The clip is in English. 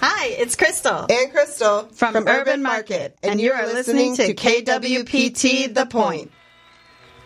Hi, it's Crystal. And Crystal from Urban Market. And you are listening to KWPT The Point.